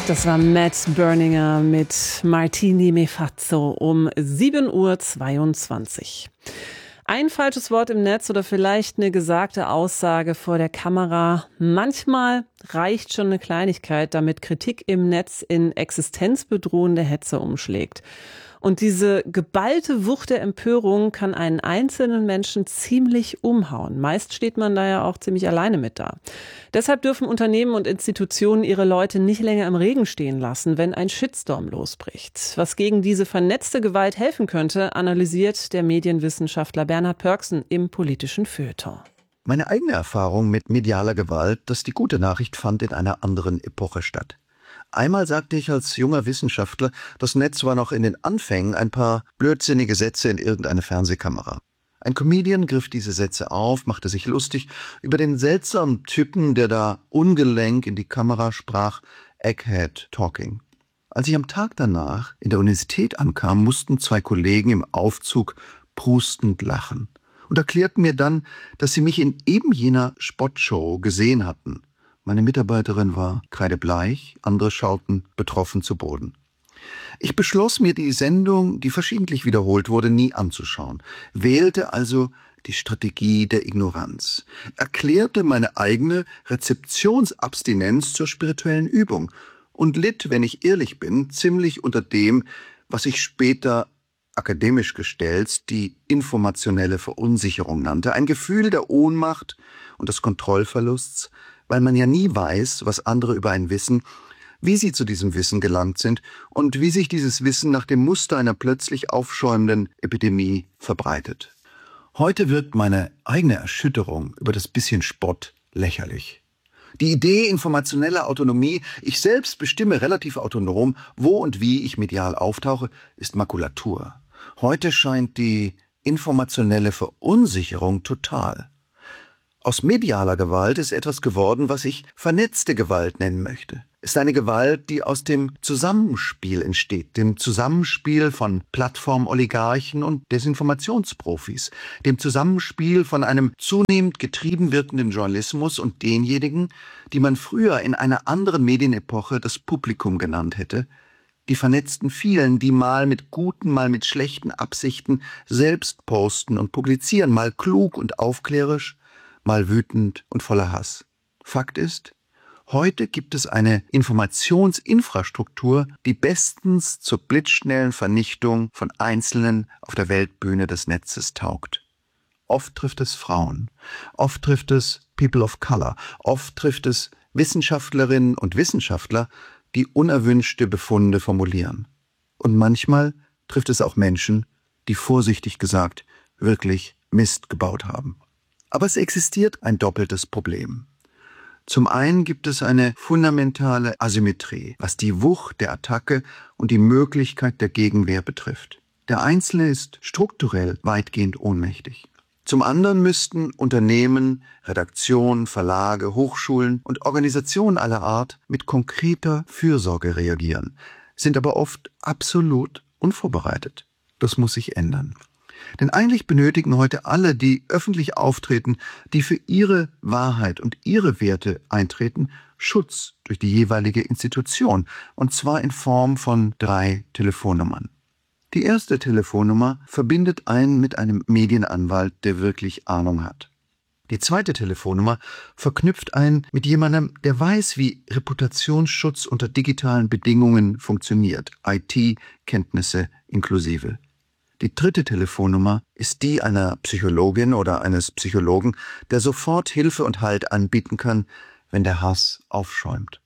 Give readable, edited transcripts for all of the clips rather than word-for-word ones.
Das war Matt Berninger mit Martini Me Faccio um 7:22 Uhr. Ein falsches Wort im Netz oder vielleicht eine gesagte Aussage vor der Kamera. Manchmal reicht schon eine Kleinigkeit, damit Kritik im Netz in existenzbedrohende Hetze umschlägt. Und diese geballte Wucht der Empörung kann einen einzelnen Menschen ziemlich umhauen. Meist steht man da ja auch ziemlich alleine mit da. Deshalb dürfen Unternehmen und Institutionen ihre Leute nicht länger im Regen stehen lassen, wenn ein Shitstorm losbricht. Was gegen diese vernetzte Gewalt helfen könnte, analysiert der Medienwissenschaftler Bernhard Pörksen im politischen Feuilleton. Meine eigene Erfahrung mit medialer Gewalt, das ist die gute Nachricht, fand in einer anderen Epoche statt. Einmal sagte ich als junger Wissenschaftler, das Netz war noch in den Anfängen ein paar blödsinnige Sätze in irgendeine Fernsehkamera. Ein Comedian griff diese Sätze auf, machte sich lustig über den seltsamen Typen, der da ungelenk in die Kamera sprach, Egghead Talking. Als ich am Tag danach in der Universität ankam, mussten zwei Kollegen im Aufzug prustend lachen und erklärten mir dann, dass sie mich in eben jener Spottshow gesehen hatten. Meine Mitarbeiterin war kreidebleich, andere schauten betroffen zu Boden. Ich beschloss mir, die Sendung, die verschiedentlich wiederholt wurde, nie anzuschauen, wählte also die Strategie der Ignoranz, erklärte meine eigene Rezeptionsabstinenz zur spirituellen Übung und litt, wenn ich ehrlich bin, ziemlich unter dem, was ich später akademisch gestellt die informationelle Verunsicherung nannte, ein Gefühl der Ohnmacht und des Kontrollverlusts, weil man ja nie weiß, was andere über einen wissen, wie sie zu diesem Wissen gelangt sind und wie sich dieses Wissen nach dem Muster einer plötzlich aufschäumenden Epidemie verbreitet. Heute wirkt meine eigene Erschütterung über das bisschen Spott lächerlich. Die Idee informationeller Autonomie, ich selbst bestimme relativ autonom, wo und wie ich medial auftauche, ist Makulatur. Heute scheint die informationelle Verunsicherung total. Aus medialer Gewalt ist etwas geworden, was ich vernetzte Gewalt nennen möchte. Es ist eine Gewalt, die aus dem Zusammenspiel entsteht, dem Zusammenspiel von Plattformoligarchen und Desinformationsprofis, dem Zusammenspiel von einem zunehmend getrieben wirkenden Journalismus und denjenigen, die man früher in einer anderen Medienepoche das Publikum genannt hätte, die vernetzten vielen, die mal mit guten, mal mit schlechten Absichten selbst posten und publizieren, mal klug und aufklärisch, mal wütend und voller Hass. Fakt ist, heute gibt es eine Informationsinfrastruktur, die bestens zur blitzschnellen Vernichtung von Einzelnen auf der Weltbühne des Netzes taugt. Oft trifft es Frauen, oft trifft es People of Color, oft trifft es Wissenschaftlerinnen und Wissenschaftler, die unerwünschte Befunde formulieren. Und manchmal trifft es auch Menschen, die vorsichtig gesagt wirklich Mist gebaut haben. Aber es existiert ein doppeltes Problem. Zum einen gibt es eine fundamentale Asymmetrie, was die Wucht der Attacke und die Möglichkeit der Gegenwehr betrifft. Der Einzelne ist strukturell weitgehend ohnmächtig. Zum anderen müssten Unternehmen, Redaktionen, Verlage, Hochschulen und Organisationen aller Art mit konkreter Fürsorge reagieren, sind aber oft absolut unvorbereitet. Das muss sich ändern. Denn eigentlich benötigen heute alle, die öffentlich auftreten, die für ihre Wahrheit und ihre Werte eintreten, Schutz durch die jeweilige Institution, und zwar in Form von 3 Telefonnummern. Die erste Telefonnummer verbindet einen mit einem Medienanwalt, der wirklich Ahnung hat. Die zweite Telefonnummer verknüpft einen mit jemandem, der weiß, wie Reputationsschutz unter digitalen Bedingungen funktioniert, IT-Kenntnisse inklusive. Die dritte Telefonnummer ist die einer Psychologin oder eines Psychologen, der sofort Hilfe und Halt anbieten kann, wenn der Hass aufschäumt.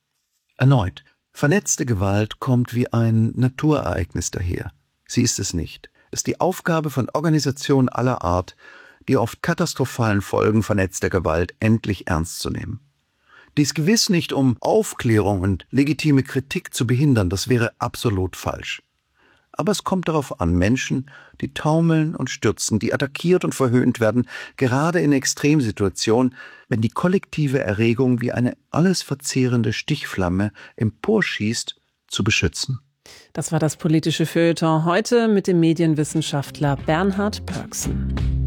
Erneut, vernetzte Gewalt kommt wie ein Naturereignis daher. Sie ist es nicht. Es ist die Aufgabe von Organisationen aller Art, die oft katastrophalen Folgen vernetzter Gewalt endlich ernst zu nehmen. Dies gewiss nicht, um Aufklärung und legitime Kritik zu behindern, das wäre absolut falsch. Aber es kommt darauf an, Menschen, die taumeln und stürzen, die attackiert und verhöhnt werden, gerade in Extremsituationen, wenn die kollektive Erregung wie eine alles verzehrende Stichflamme emporschießt, zu beschützen. Das war das politische Feuilleton heute mit dem Medienwissenschaftler Bernhard Pörksen.